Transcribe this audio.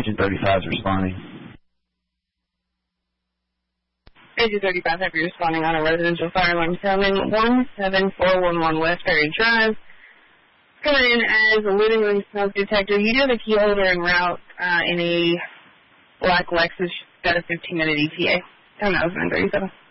Agent 35 is responding. Agent 35, have you responding on a residential fire alarm sounding 17411 West Ferry Drive. Coming in as a living room smoke detector. You do have a key holder en route in a black Lexus. Got a 15-minute ETA. Time now is 9:37.